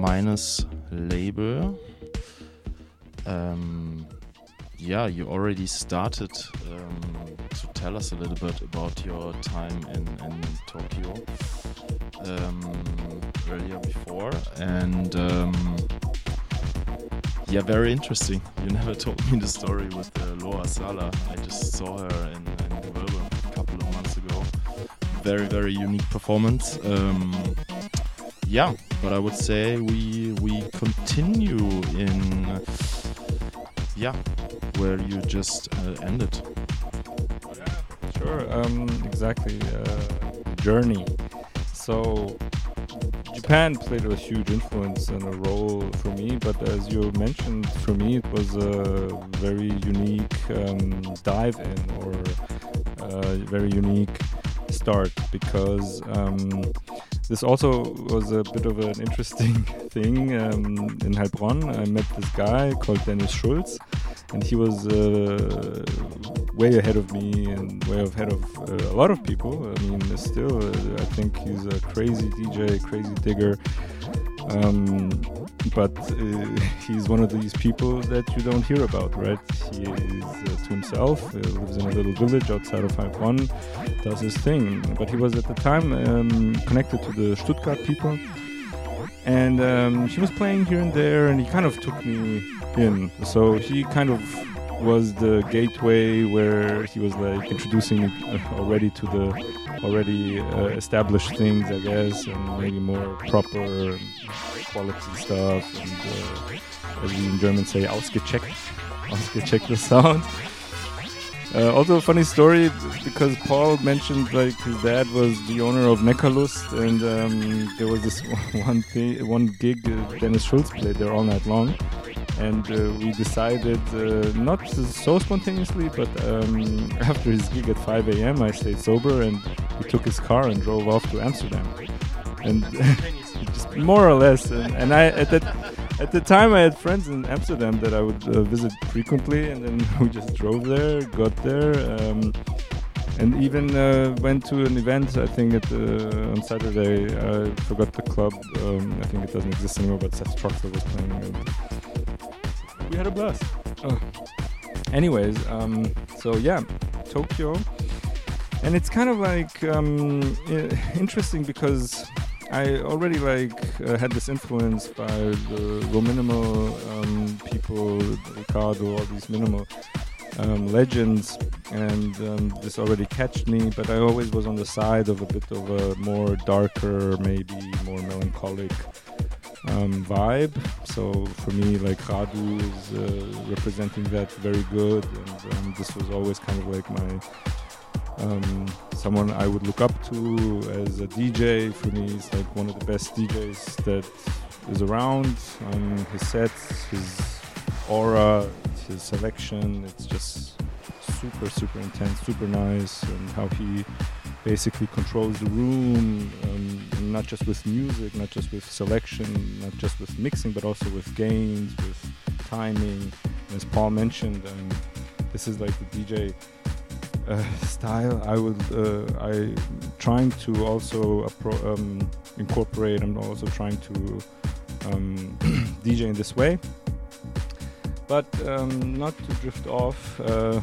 Minus label. You already started to tell us a little bit about your time in Tokyo earlier before, and very interesting. You never told me the story with Loa Sala. I just saw her in Gewölbe a couple of months ago. Very, very unique performance. But I would say we continue in where you just ended. Yeah, sure. Exactly. Journey. So Japan played a huge influence and a role for me, but as you mentioned, for me it was a very unique dive in, or a very unique start, because this also was a bit of an interesting thing. In Heilbronn, I met this guy called Dennis Schulz, and he was way ahead of me and way ahead of a lot of people. I mean, still, I think he's a crazy DJ, crazy digger. But he's one of these people that you don't hear about, right? He is to himself, lives in a little village outside of Heilbronn, does his thing. But he was at the time connected to the Stuttgart people, and he was playing here and there, and he kind of took me in. So he kind of was the gateway where he was like introducing me already to the already established things, I guess, and maybe more proper quality stuff, and as we in German say, ausgecheckte sound. Also a funny story, because Paul mentioned like his dad was the owner of Neckarlust, and there was this one gig Dennis Schulz played there all night long, and we decided, not so spontaneously, but after his gig at 5 a.m. I stayed sober, and he took his car and drove off to Amsterdam, and just more or less, and I at the time I had friends in Amsterdam that I would visit frequently, and then we just drove there, got there, and even went to an event, I think on Saturday. I forgot the club, I think it doesn't exist anymore, but Seth Troxler was playing, and we had a blast. Anyways, Tokyo, and it's kind of like interesting, because I already had this influence by the low minimal people, Ricardo, all these minimal legends, and this already catched me, but I always was on the side of a bit of a more darker, maybe more melancholic vibe. So for me, like Radu is representing that very good, and this was always kind of like my someone I would look up to as a DJ. For me, he's like one of the best DJs that is around. His sets, his aura, his selection, it's just super, super intense, super nice, and how he basically controls the room, not just with music, not just with selection, not just with mixing, but also with gains, with timing. As Paul mentioned, this is like the DJ style I trying to also incorporate. I'm also trying to DJ in this way, but not to drift off.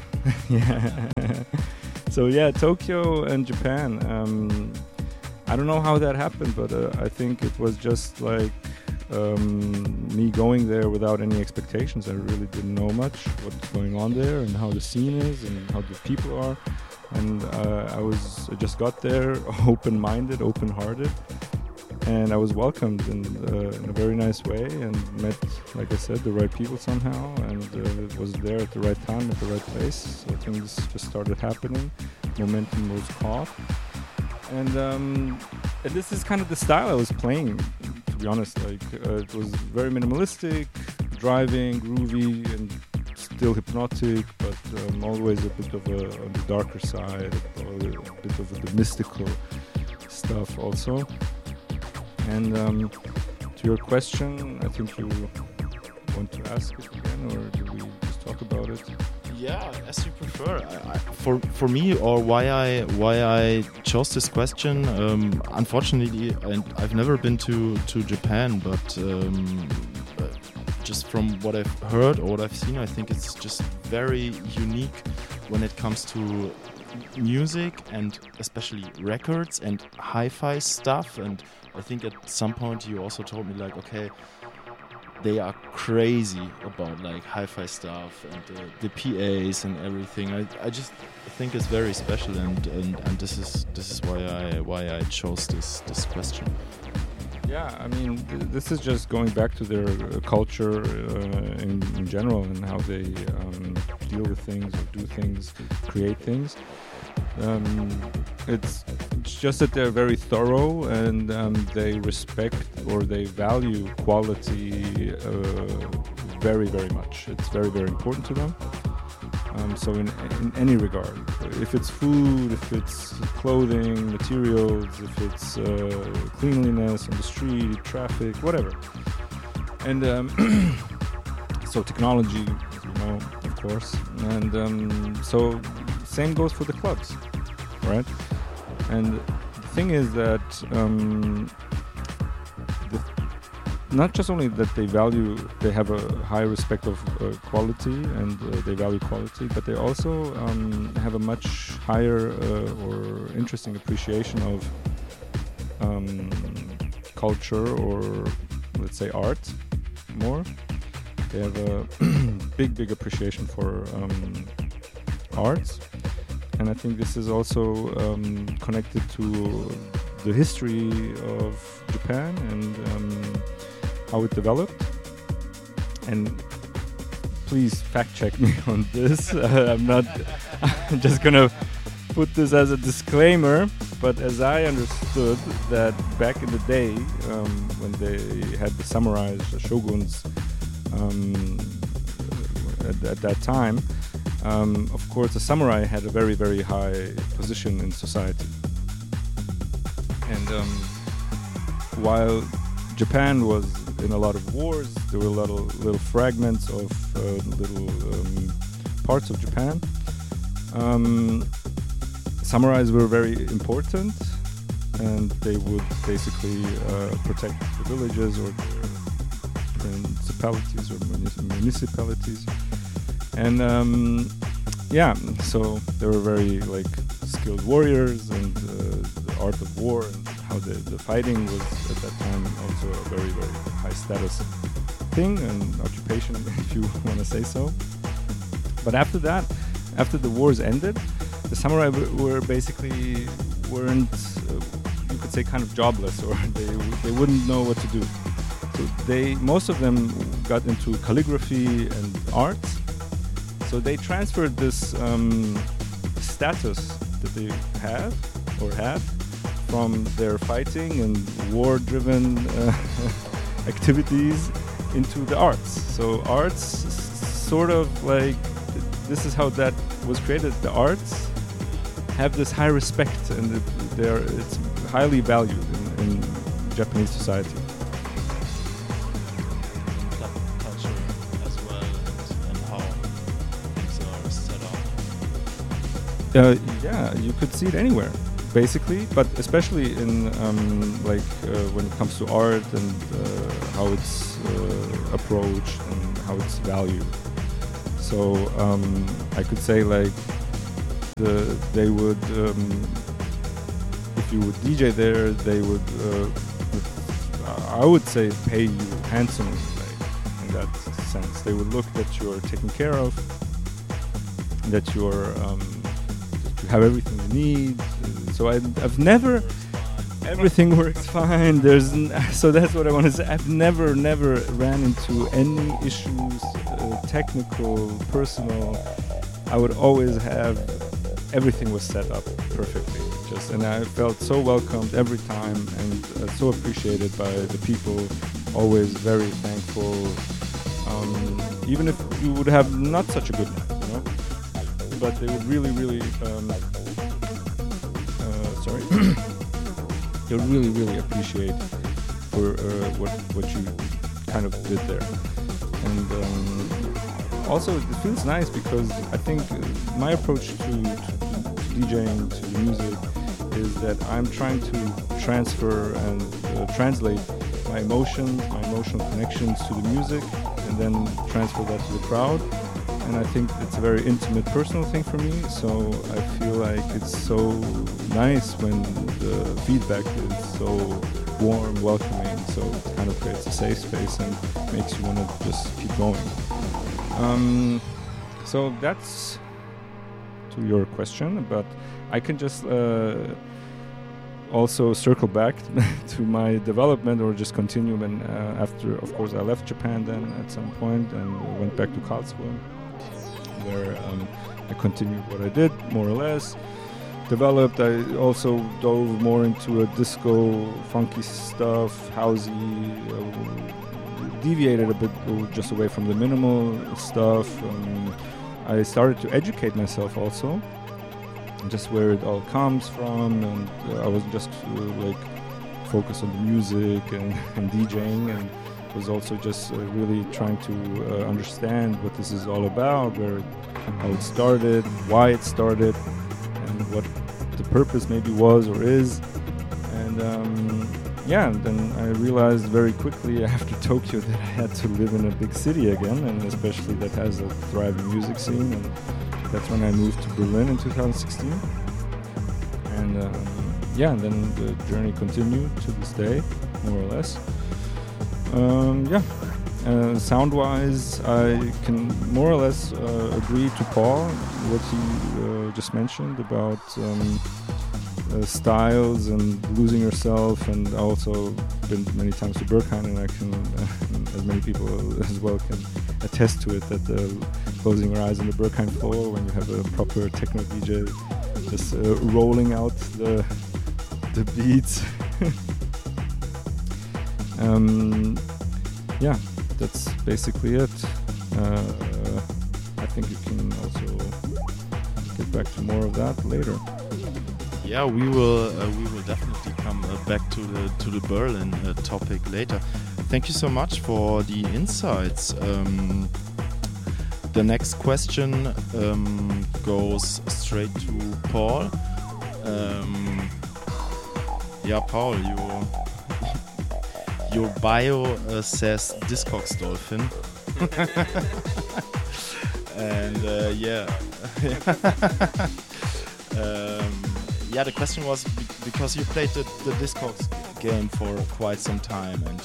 So Tokyo and Japan, I don't know how that happened, but I think it was just like me going there without any expectations. I really didn't know much what's going on there and how the scene is and how the people are, and I just got there open-minded, open-hearted, and I was welcomed in a very nice way, and met, like I said, the right people somehow, and was there at the right time, at the right place. So things just started happening, momentum was caught, and this is kind of the style I was playing, to be honest. It was very minimalistic, driving, groovy, and still hypnotic, but always a bit of on the darker side, a bit of the mystical stuff also. And to your question, I think you want to ask it again, or do we just talk about it? Yeah, as you prefer. For me, or why I chose this question. Unfortunately, and I've never been to Japan, but just from what I've heard or what I've seen, I think it's just very unique when it comes to music and especially records and hi-fi stuff. And I think at some point you also told me like, okay, they are crazy about like hi-fi stuff and the PAs and everything. I just think it's very special, and this is why I chose this question. Yeah, I mean, this is just going back to their culture in general, and how they deal with things or do things, create things. It's just that they're very thorough, and they respect or they value quality very, very much. It's very, very important to them. So in any regard, if it's food, if it's clothing, materials, if it's cleanliness on the street, traffic, whatever. And so technology, you know, of course. And so same goes for the clubs, right? And the thing is that not just only that they have a high respect of quality, and they value quality, but they also have a much higher or interesting appreciation of culture, or let's say art more. They have a big appreciation for arts, and I think this is also connected to the history of Japan and how it developed. And please fact check me on this. I'm just gonna put this as a disclaimer, but as I understood that back in the day, when they had the samurais, the shoguns, at that time, of course the samurai had a very, very high position in society. And while Japan was in a lot of wars, there were a lot of little fragments of little parts of Japan. Samurais were very important, and they would basically protect the villages or principalities or municipalities. And yeah, so they were very like skilled warriors, and the art of war and how the fighting was at that time also a very, very high status thing and occupation, if you want to say so. But after that, after the wars ended, the samurai were basically weren't, you could say, kind of jobless, or they wouldn't know what to do. So most of them got into calligraphy and arts. So they transferred this status that they have or had from their fighting and war-driven activities into the arts. So arts, sort of like, this is how that was created. The arts have this high respect, and it's highly valued in Japanese society. Culture as well, and how things are set up. Yeah, you could see it anywhere, basically, but especially in when it comes to art and how it's approached and how it's valued. So I could say like they would, if you would DJ there, they would, I would say, pay you handsomely, like, in that sense. They would look that you're taken care of, that that you have everything you need. So I've never, everything works fine. So that's what I want to say. I've never ran into any issues, technical, personal. I would always have, everything was set up perfectly. And I felt so welcomed every time, and so appreciated by the people. Always very thankful. Even if you would have not such a good night, you know. But they would really, they would really appreciate for what you kind of did there. And also it feels nice because I think my approach to DJing, to music, is that I'm trying to transfer and translate my emotions, my emotional connections to the music, and then transfer that to the crowd. And I think it's a very intimate, personal thing for me. So I feel like it's so nice when the feedback is so warm, welcoming. So it kind of creates a safe space and makes you want to just keep going. So that's to your question, but I can just also circle back to my development, or just continue when after, of course, I left Japan then at some point and went back to Karlsruhe, where I continued what I did, more or less. Developed, I also dove more into a disco, funky stuff, housey, deviated a bit just away from the minimal stuff. I started to educate myself also, just where it all comes from, and I wasn't just like focused on the music and DJing, and was also just really trying to understand what this is all about, how it started, why it started, and what the purpose maybe was or is. And and then I realized very quickly after Tokyo that I had to live in a big city again, and especially that has a thriving music scene. And that's when I moved to Berlin in 2016. And and then the journey continued to this day, more or less. Sound-wise, I can more or less agree to Paul, what he just mentioned about styles and losing yourself. And I also been many times to Berghain, and I can, as many people as well can attest to it, that closing your eyes on the Berghain floor when you have a proper techno DJ just rolling out the beats. That's basically it. I think you can also get back to more of that later. Yeah, we will definitely come back to the Berlin topic later. Thank you so much for the insights. The next question goes straight to Paul. Paul, your bio says Discogs Dolphin. And the question was because you played the Discogs game for quite some time, and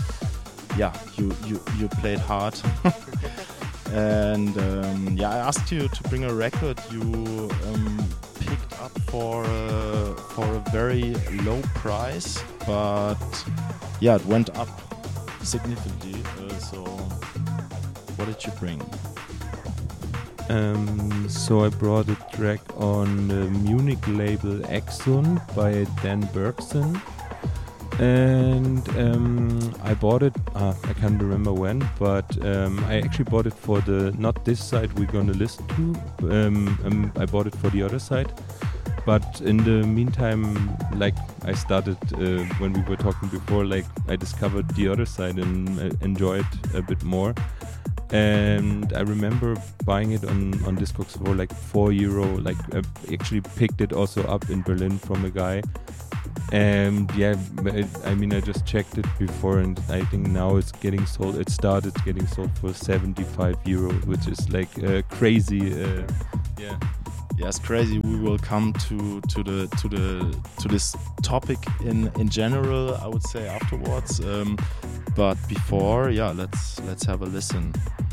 you played hard. And I asked you to bring a record you picked up for a very low price, but it went up significantly. So what did you bring? So I brought a track on the Munich label Exxon by Dan Bergson, and I bought it, I can't remember when, but I actually bought it for not this side we're gonna listen to, I bought it for the other side. But in the meantime, like I started when we were talking before, like I discovered the other side and enjoyed a bit more. And I remember buying it on Discogs for like €4. Like I actually picked it also up in Berlin from a guy. And I just checked it before, and I think now it's getting sold. It started getting sold for €75, which is like crazy. Yeah, it's crazy. We will come to this topic in general, I would say, afterwards. But before, let's have a listen.